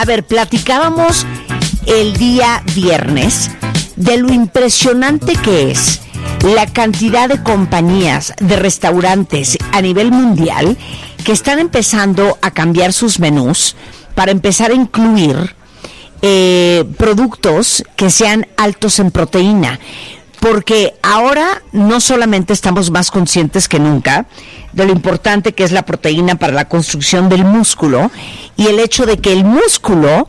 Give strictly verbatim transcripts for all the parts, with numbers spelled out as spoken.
A ver, platicábamos el día viernes de lo impresionante que es la cantidad de compañías, de restaurantes a nivel mundial que están empezando a cambiar sus menús para empezar a incluir eh, productos que sean altos en proteína. Porque ahora no solamente estamos más conscientes que nunca de lo importante que es la proteína para la construcción del músculo y el hecho de que el músculo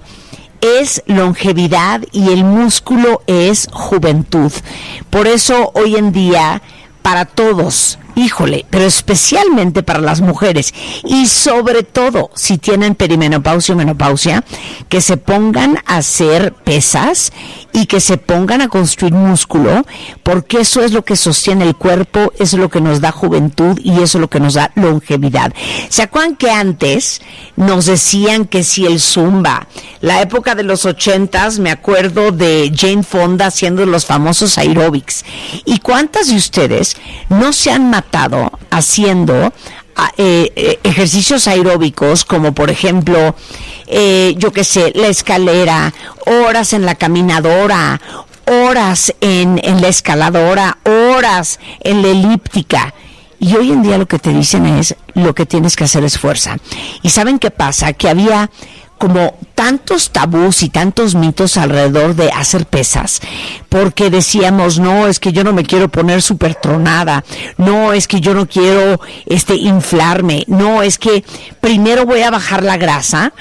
es longevidad y el músculo es juventud. Por eso hoy en día, para todos, híjole, pero especialmente para las mujeres y sobre todo si tienen perimenopausia o menopausia, que se pongan a hacer pesas y que se pongan a construir músculo, porque eso es lo que sostiene el cuerpo, eso es lo que nos da juventud y eso es lo que nos da longevidad. ¿Se acuerdan que antes nos decían que si el Zumba, la época de los ochentas, me acuerdo de Jane Fonda haciendo los famosos aeróbics? ¿Y cuántas de ustedes no se han matado haciendo eh, eh, ejercicios aeróbicos como por ejemplo eh, yo qué sé, la escalera, horas en la caminadora, horas en, en la escaladora, horas en la elíptica? Y hoy en día lo que te dicen es, lo que tienes que hacer es fuerza. ¿Y saben qué pasa? Que había como tantos tabús y tantos mitos alrededor de hacer pesas, porque decíamos, no, es que yo no me quiero poner súper tronada, no, es que yo no quiero este inflarme, no, es que primero voy a bajar la grasa,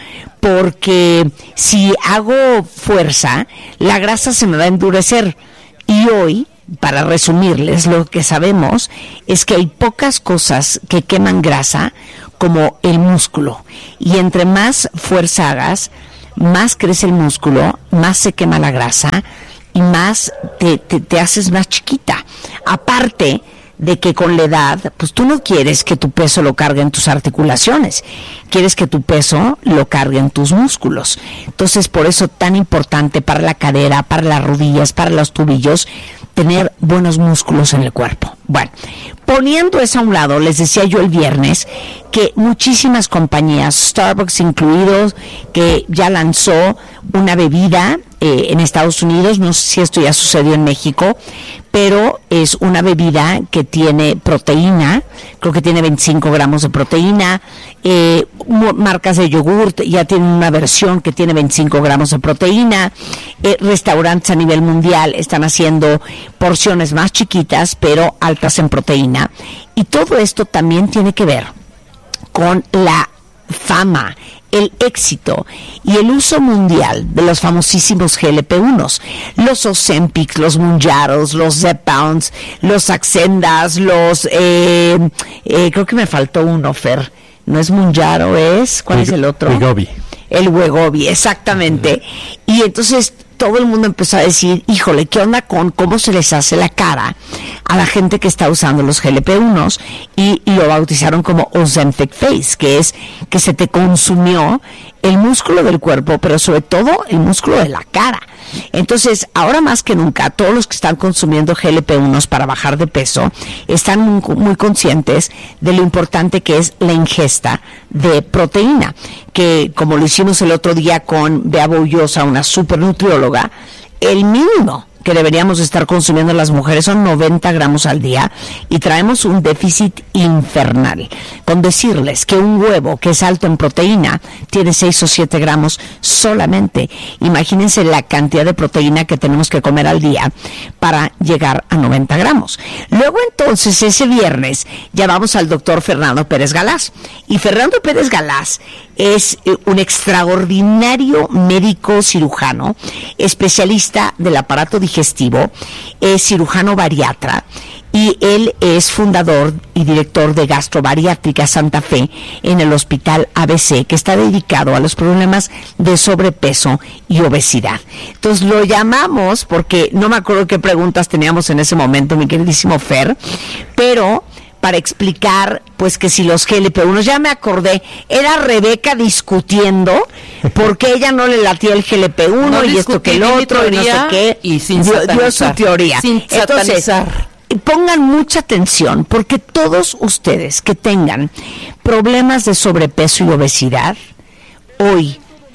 porque si hago fuerza, la grasa se me va a endurecer. Y hoy, para resumirles, lo que sabemos es que hay pocas cosas que queman grasa como el músculo, y entre más fuerza hagas, más crece el músculo, más se quema la grasa y más te, te, te haces más chiquita. Aparte de que con la edad, pues tú no quieres que tu peso lo cargue en tus articulaciones, quieres que tu peso lo cargue en tus músculos. Entonces, por eso tan importante para la cadera, para las rodillas, para los tobillos, tener buenos músculos en el cuerpo. Bueno, poniendo eso a un lado, les decía yo el viernes que muchísimas compañías, Starbucks incluidos, que ya lanzó una bebida eh, en Estados Unidos, no sé si esto ya sucedió en México, pero es una bebida que tiene proteína, creo que tiene veinticinco gramos de proteína, eh, marcas de yogurt ya tienen una versión que tiene veinticinco gramos de proteína, eh, restaurantes a nivel mundial están haciendo porciones más chiquitas, pero altas en proteína, y todo esto también tiene que ver con la fama, el éxito y el uso mundial de los famosísimos G L P uno, los Ozempic, los Mounjaros, los Zepbounds, los Saxendas, los eh, eh, creo que me faltó uno, Fer, no es Mounjaro, es, ¿cuál es el otro? Wegovy. El Wegovy, exactamente. Uh-huh. Y entonces todo el mundo empezó a decir, híjole, ¿qué onda con cómo se les hace la cara a la gente que está usando los G L P uno? Y, y lo bautizaron como Ozempic Face, que es que se te consumió el músculo del cuerpo, pero sobre todo el músculo de la cara. Entonces, ahora más que nunca, todos los que están consumiendo G L P uno para bajar de peso están muy, muy conscientes de lo importante que es la ingesta de proteína, que como lo hicimos el otro día con Bea Boullosa, una super nutrióloga, el mínimo que deberíamos estar consumiendo las mujeres son noventa gramos al día, y traemos un déficit infernal. Con decirles que un huevo que es alto en proteína tiene seis o siete gramos solamente. Imagínense la cantidad de proteína que tenemos que comer al día para llegar a noventa gramos. Luego entonces ese viernes llamamos al doctor Fernando Pérez Galás, y Fernando Pérez Galás es un extraordinario médico cirujano, especialista del aparato digestivo, es cirujano bariatra, y él es fundador y director de Gastrobariátrica Santa Fe en el Hospital A B C, que está dedicado a los problemas de sobrepeso y obesidad. Entonces lo llamamos porque no me acuerdo qué preguntas teníamos en ese momento, mi queridísimo Fer, pero para explicar, pues, que si los G L P uno, ya me acordé, era Rebeca discutiendo porque ella no le latía el G L P uno no y esto que el otro y no sé qué, y sin dio, dio su teoría. Sin Entonces, pongan mucha atención, porque todos ustedes que tengan problemas de sobrepeso y obesidad, hoy, a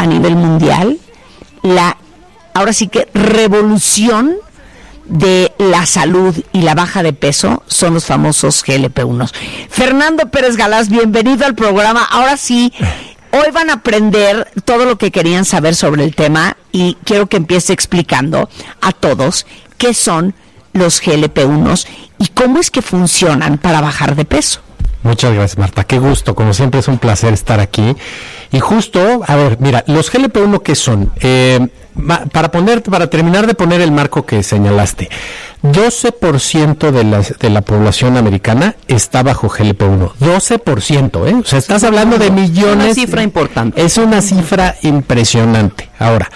nivel mundial, la, ahora sí que revolución de la salud y la baja de peso son los famosos G L P uno. Fernando Pérez Galaz, bienvenido al programa. Ahora sí, hoy van a aprender todo lo que querían saber sobre el tema y quiero que empiece explicando a todos qué son los G L P uno y cómo es que funcionan para bajar de peso. Muchas gracias, Marta. Qué gusto. Como siempre es un placer estar aquí. Y justo, a ver, mira, los G L P uno, ¿qué son? Eh, para poner, para terminar de poner el marco que señalaste, doce por ciento de la, de la población americana está bajo G L P uno. doce por ciento, ¿eh? O sea, estás hablando de millones. Es una cifra importante. Es una cifra impresionante. Ahora,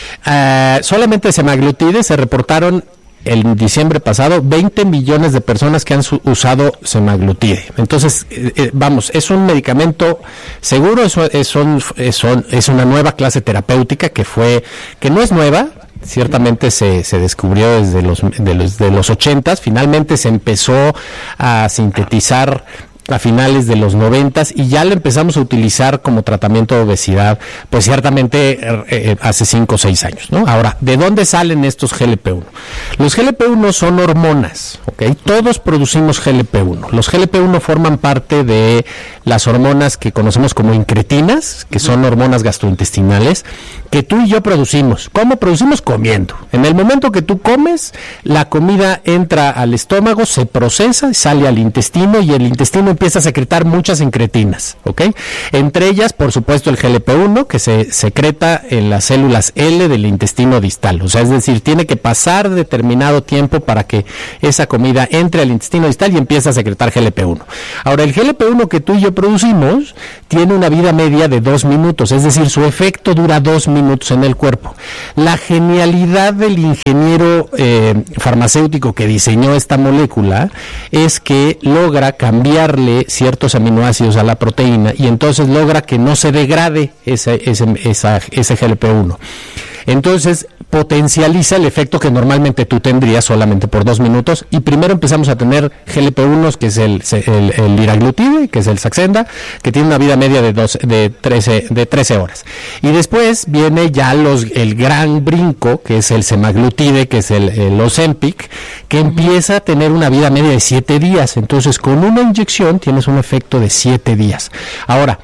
uh, solamente semaglutide se reportaron en diciembre pasado veinte millones de personas que han su- usado semaglutide. Entonces, eh, eh, vamos, es un medicamento seguro, es, es, un, es, un, es una nueva clase terapéutica que fue, que no es nueva, ciertamente se, se descubrió desde los, de los, de los ochentas, finalmente se empezó a sintetizar a finales de los noventas y ya lo empezamos a utilizar como tratamiento de obesidad, pues ciertamente eh, eh, hace cinco o seis años, ¿no? Ahora, ¿de dónde salen estos G L P uno? Los G L P uno son hormonas, ¿ok? Todos producimos G L P uno. Los G L P uno forman parte de las hormonas que conocemos como incretinas, que son hormonas gastrointestinales, que tú y yo producimos. ¿Cómo producimos? Comiendo. En el momento que tú comes, la comida entra al estómago, se procesa, sale al intestino y el intestino empieza a secretar muchas incretinas, ¿ok? Entre ellas, por supuesto, el G L P uno, que se secreta en las células L del intestino distal, o sea, es decir, tiene que pasar determinado tiempo para que esa comida entre al intestino distal y empiece a secretar G L P uno. Ahora, el G L P uno que tú y yo producimos tiene una vida media de dos minutos, es decir, su efecto dura dos minutos en el cuerpo. La genialidad del ingeniero eh, farmacéutico que diseñó esta molécula es que logra cambiarle ciertos aminoácidos a la proteína y entonces logra que no se degrade ese, ese, esa, ese G L P uno. Entonces potencializa el efecto que normalmente tú tendrías solamente por dos minutos y primero empezamos a tener G L P uno, que es el, el, el liraglutide, que es el Saxenda, que tiene una vida media de, dos, de, trece, de trece horas. Y después viene ya los, el gran brinco, que es el semaglutide, que es el, el Ozempic, que empieza a tener una vida media de siete días. Entonces con una inyección tienes un efecto de siete días. Ahora,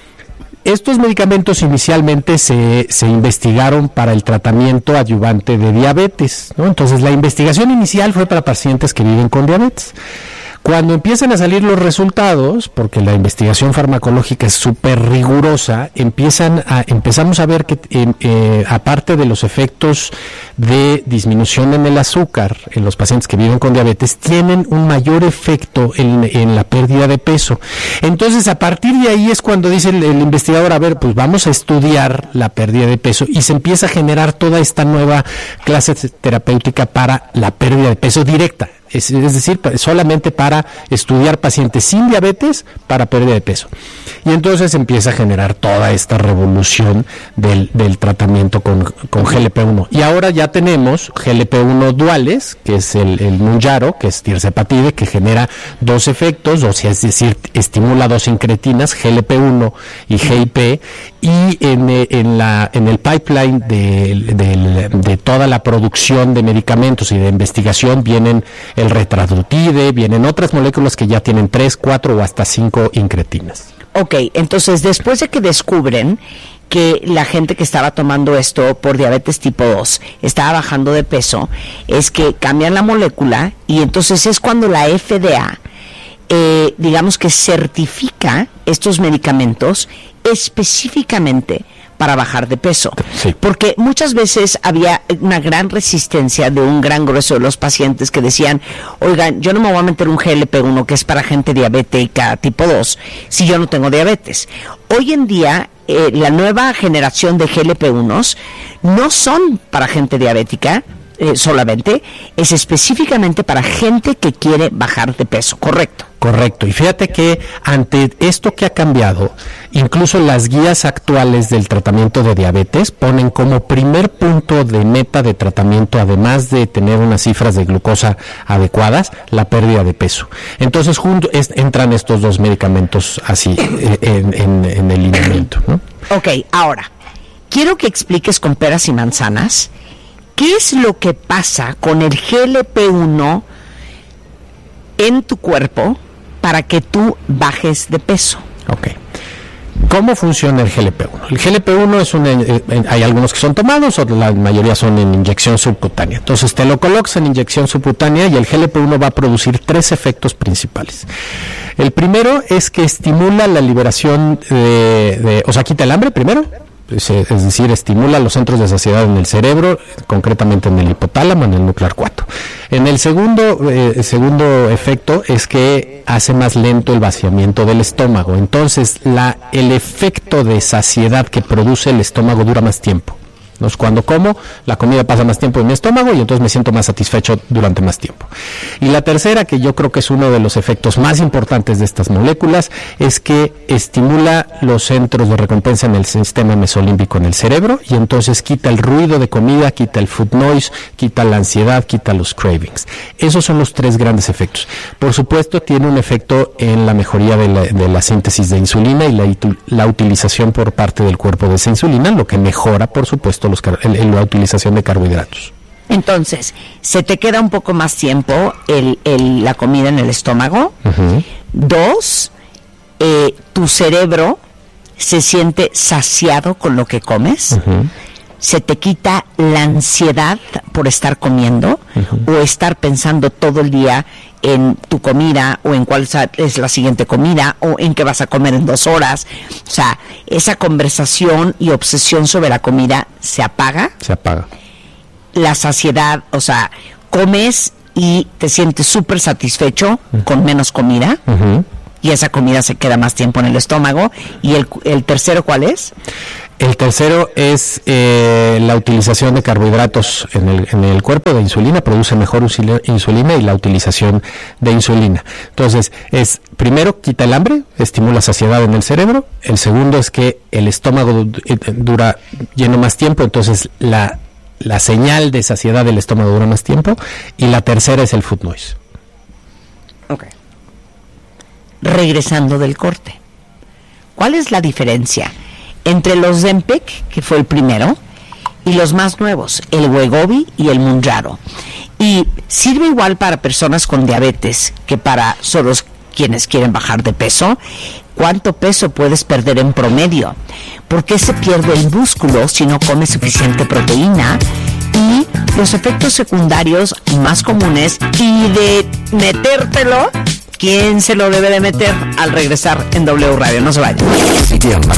estos medicamentos inicialmente se, se investigaron para el tratamiento adyuvante de diabetes, ¿no? Entonces la investigación inicial fue para pacientes que viven con diabetes. Cuando empiezan a salir los resultados, porque la investigación farmacológica es súper rigurosa, empiezan a, empezamos a ver que eh, eh, aparte de los efectos de disminución en el azúcar en los pacientes que viven con diabetes, tienen un mayor efecto en, en la pérdida de peso. Entonces, a partir de ahí es cuando dice el, el investigador, a ver, pues vamos a estudiar la pérdida de peso y se empieza a generar toda esta nueva clase terapéutica para la pérdida de peso directa. Es, es decir, solamente para estudiar pacientes sin diabetes para pérdida de peso. Y entonces empieza a generar toda esta revolución del, del tratamiento con, con G L P uno. Y ahora ya tenemos G L P uno duales, que es el, el Mounjaro, que es tirzepatide, que genera dos efectos, o sea, es decir, estimula dos incretinas, G L P uno y G I P, y en, en, la, en el pipeline de, de, de toda la producción de medicamentos y de investigación vienen el retradutide, vienen otras moléculas que ya tienen tres, cuatro o hasta cinco incretinas. Ok, entonces después de que descubren que la gente que estaba tomando esto por diabetes tipo dos estaba bajando de peso, es que cambian la molécula y entonces es cuando la F D A, eh, digamos que certifica estos medicamentos específicamente para bajar de peso. Sí. Porque muchas veces había una gran resistencia de un gran grueso de los pacientes que decían, oigan, yo no me voy a meter un G L P uno que es para gente diabética tipo dos si yo no tengo diabetes. Hoy en día, eh, la nueva generación de G L P unos no son para gente diabética, eh, solamente, es específicamente para gente que quiere bajar de peso, ¿correcto? Correcto, y fíjate que ante esto que ha cambiado, incluso las guías actuales del tratamiento de diabetes ponen como primer punto de meta de tratamiento, además de tener unas cifras de glucosa adecuadas, la pérdida de peso. Entonces junto, es, entran estos dos medicamentos así eh, en, en, en el lineamiento, ¿no? Ok, ahora, quiero que expliques con peras y manzanas qué es lo que pasa con el G L P uno en tu cuerpo para que tú bajes de peso. Ok. ¿Cómo funciona el G L P uno? El G L P uno es una, eh, hay algunos que son tomados, o la mayoría son en inyección subcutánea. Entonces te lo colocas en inyección subcutánea y el G L P uno va a producir tres efectos principales. El primero es que estimula la liberación de, de o sea, quita el hambre primero, es, es decir, estimula los centros de saciedad en el cerebro, concretamente en el hipotálamo, en el núcleo arcuato. En el segundo, eh, segundo efecto es que hace más lento el vaciamiento del estómago. Entonces, la, el efecto de saciedad que produce el estómago dura más tiempo. Entonces, cuando como, la comida pasa más tiempo en mi estómago y entonces me siento más satisfecho durante más tiempo. Y la tercera, que yo creo que es uno de los efectos más importantes de estas moléculas, es que estimula los centros de recompensa en el sistema mesolímbico en el cerebro y entonces quita el ruido de comida, quita el food noise, quita la ansiedad, quita los cravings. Esos son los tres grandes efectos. Por supuesto, tiene un efecto en la mejoría de la, de la síntesis de insulina y la, la utilización por parte del cuerpo de esa insulina, lo que mejora, por supuesto, Los, el, la utilización de carbohidratos. Entonces, ¿se te queda un poco más tiempo el, el, la comida en el estómago? Uh-huh. Dos, eh, tu cerebro se siente saciado con lo que comes. Uh-huh. Se te quita la ansiedad por estar comiendo uh-huh. o estar pensando todo el día en tu comida o en cuál es la siguiente comida o en qué vas a comer en dos horas. O sea, esa conversación y obsesión sobre la comida se apaga. Se apaga. La saciedad, o sea, comes y te sientes súper satisfecho uh-huh. con menos comida. Uh-huh. Y esa comida se queda más tiempo en el estómago. ¿Y el, el tercero cuál es? El tercero es eh, la utilización de carbohidratos en el, en el cuerpo de insulina, produce mejor insulina y la utilización de insulina. Entonces, es primero quita el hambre, estimula saciedad en el cerebro. El segundo es que el estómago dura lleno más tiempo, entonces la, la señal de saciedad del estómago dura más tiempo. Y la tercera es el food noise. Ok. Regresando del corte, ¿cuál es la diferencia entre los Ozempic, que fue el primero, y los más nuevos, el Wegovy y el Mounjaro? Y sirve igual para personas con diabetes que para solo quienes quieren bajar de peso. ¿Cuánto peso puedes perder en promedio? ¿Por qué se pierde el músculo si no comes suficiente proteína? Y los efectos secundarios más comunes y de metértelo, ¿quién se lo debe de meter? Al regresar en W Radio. No se vayan.